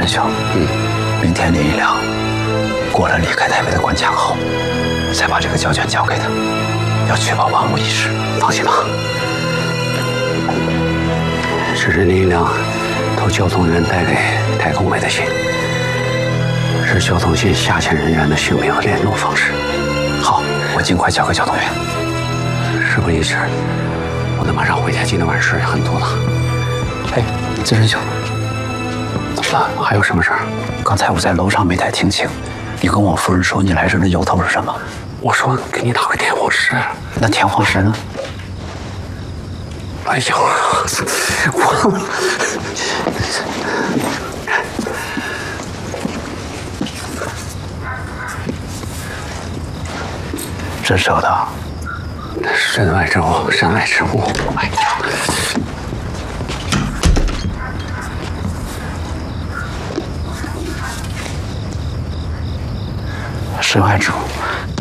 仁兄，明天天一亮，过了离开台北的关卡后，再把这个胶卷交给他，要确保万无一失。放心吧。 这是林一良托交通员带给太空委的信，是交通线下线人员的姓名和联络方式。 好，我尽快交给交通员。 事不宜迟，我得马上回家。今天晚上事很多了。 哎，自仁兄， 怎么了？还有什么事儿？ 刚才我在楼上没太听清，你跟我夫人说你来这的由头是什么？ 我说给你打个电话石。 那天皇石呢？ 哎呦，我真舍得。 身外之物，身外之物。哎呀， 身外之物，